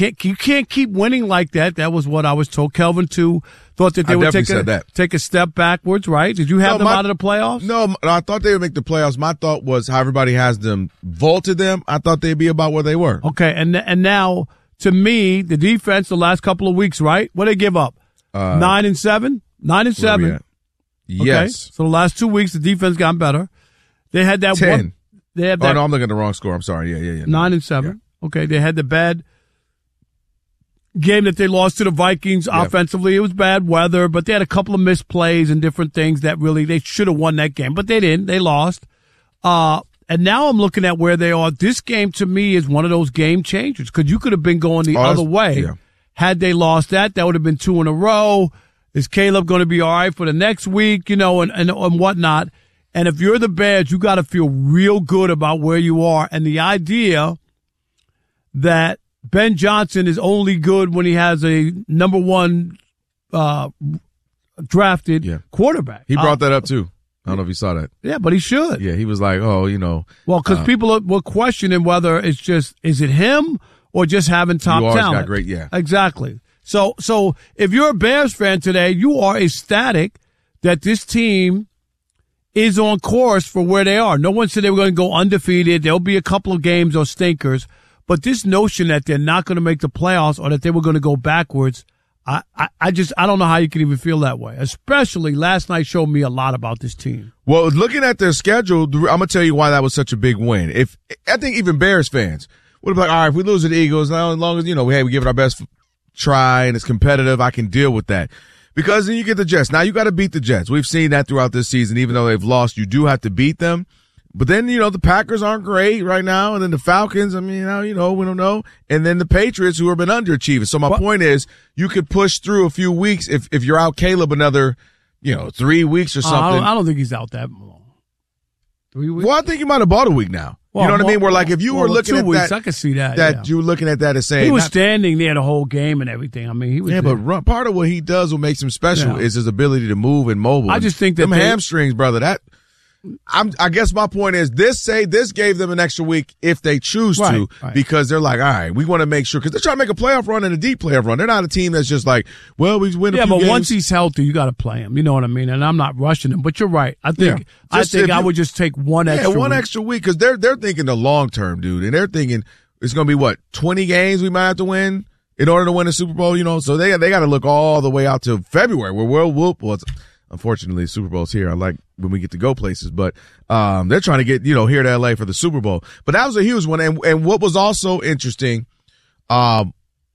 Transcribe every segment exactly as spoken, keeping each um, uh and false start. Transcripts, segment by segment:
can't you can't keep winning like that. That was what I was told. Kelvin too thought that they I would take said a that. take a step backwards. Right? Did you have no, them my, out of the playoffs? No, I thought they would make the playoffs. My thought was how everybody has them vaulted them. I thought they'd be about where they were. Okay, and and now to me, the defense the last couple of weeks, right? What did they give up? Uh, Nine and seven. Nine and seven. Okay? Yes. So the last two weeks, the defense got better. They had that Ten. one. They had that. Oh no, I'm looking at the wrong score. I'm sorry. Yeah, yeah, yeah. Nine and seven. Yeah. Okay, they had the bad game that they lost to the Vikings yeah. offensively. It was bad weather, but they had a couple of missed plays and different things that really they should have won that game, but they didn't. They lost. Uh, and now I'm looking at where they are. This game to me is one of those game changers because you could have been going the oh, other way. Yeah. Had they lost that, that would have been two in a row. Is Caleb going to be all right for the next week, you know, and, and, and whatnot? And if you're the Bears, you got to feel real good about where you are. And the idea that Ben Johnson is only good when he has a number one uh, drafted yeah. quarterback. He brought uh, that up, too. I don't know if you saw that. Yeah, but he should. Yeah, he was like, oh, you know. Well, because uh, people are, were questioning whether it's just, is it him or just having top you always talent? Got great, yeah. Exactly. So, so if you're a Bears fan today, you are ecstatic that this team is on course for where they are. No one said they were going to go undefeated. There'll be a couple of games or stinkers. But this notion that they're not going to make the playoffs or that they were going to go backwards, I, I, I just, I don't know how you can even feel that way. Especially last night showed me a lot about this team. Well, looking at their schedule, I'm going to tell you why that was such a big win. If I think even Bears fans would have been like, all right, if we lose to the Eagles, as long as, you know, hey, we give it our best try and it's competitive, I can deal with that. Because then you get the Jets. Now you got to beat the Jets. We've seen that throughout this season. Even though they've lost, you do have to beat them. But then, you know, the Packers aren't great right now. And then the Falcons, I mean, you know, we don't know. And then the Patriots, who have been underachieving. So my what? point is, you could push through a few weeks if, if you're out Caleb another, you know, three weeks or something. Uh, I, don't, I don't think he's out that long. Three weeks? Well, I think you might have bought a week now. Well, you know what well, I mean? Where like if you well, were looking two at weeks, that, I could see that. That yeah. you were looking at that as saying he was not, standing there the whole game and everything. I mean, he was. Yeah, there. but run, part of what he does, what makes him special, yeah. is his ability to move and mobile. I just think that them they, hamstrings, brother. That I'm. I guess my point is this: say this gave them an extra week if they choose right, to, right. because they're like, all right, we want to make sure because they're trying to make a playoff run and a deep playoff run. They're not a team that's just like, well, we win. A yeah, few but games. once he's healthy, you got to play him. You know what I mean? And I'm not rushing him, but you're right. I think yeah. I think I you, would just take one yeah, extra. one week. extra week because they're they're thinking the long term, dude, and they're thinking it's going to be what twenty games we might have to win in order to win a Super Bowl. You know, so they they got to look all the way out to February where we'll whoop. Well, it's, unfortunately, Super Bowl's here. I like when we get to go places, but um, they're trying to get, you know, here to L A for the Super Bowl. But that was a huge one. And, and what was also interesting um,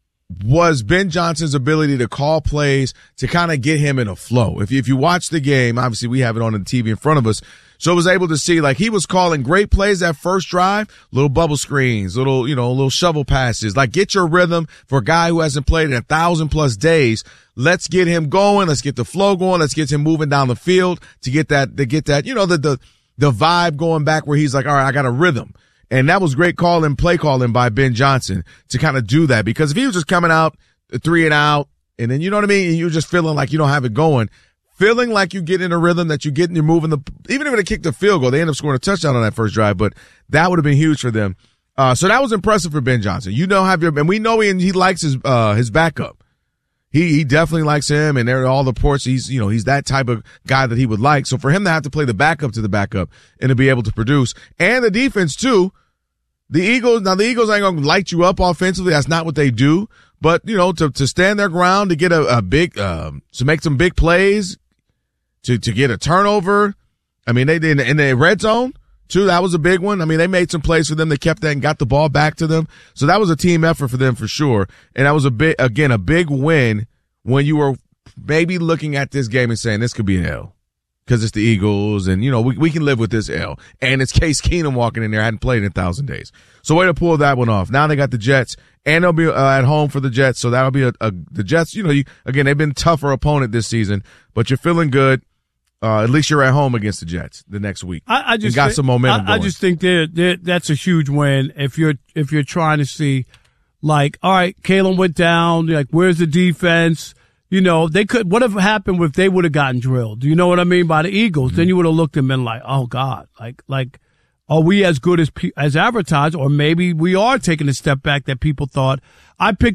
was Ben Johnson's ability to call plays to kind of get him in a flow. If you, if you watch the game, obviously we have it on the T V in front of us. So I was able to see, like, he was calling great plays that first drive, little bubble screens, little, you know, little shovel passes. Like, get your rhythm for a guy who hasn't played in a thousand plus days. Let's get him going. Let's get the flow going. Let's get him moving down the field to get that, to get that, you know, the, the, the vibe going back where he's like, all right, I got a rhythm. And that was great calling, play calling by Ben Johnson to kind of do that. Because if he was just coming out three and out and then, you know what I mean? And you're just feeling like you don't have it going. Feeling like you get in a rhythm that you get and you're moving the, even if they kicked the field goal, they end up scoring a touchdown on that first drive, but that would have been huge for them. Uh, so that was impressive for Ben Johnson. You know, have your, and we know he, he likes his, uh, his backup. He, he definitely likes him and there are all the reports. He's, you know, he's that type of guy that he would like. So for him to have to play the backup to the backup and to be able to produce and the defense too, the Eagles, now the Eagles ain't going to light you up offensively. That's not what they do. But, you know, to, to stand their ground, to get a, a big, um, to make some big plays, to, to get a turnover. I mean, they did in the red zone too. That was a big one. I mean, they made some plays for them. They kept that and got the ball back to them. So that was a team effort for them for sure. And that was a big, again, a big win when you were maybe looking at this game and saying this could be an L because it's the Eagles and, you know, we, we can live with this L. And it's Case Keenum walking in there. Hadn't played in a thousand days. So way to pull that one off. Now they got the Jets and they'll be uh, at home for the Jets. So that'll be a, a the Jets, you know, you, again, they've been a tougher opponent this season, but you're feeling good. Uh, at least you're at home against the Jets the next week. I, I just you got think, some momentum I, I going. just think that that that's a huge win if you're if you're trying to see, like, all right, Kalen went down. Like, where's the defense? You know, they could. What have happened if they would have gotten drilled? Do you know what I mean by the Eagles? Mm-hmm. Then you would have looked at them and like, oh God, like like, are we as good as as advertised, or maybe we are taking a step back that people thought? I picked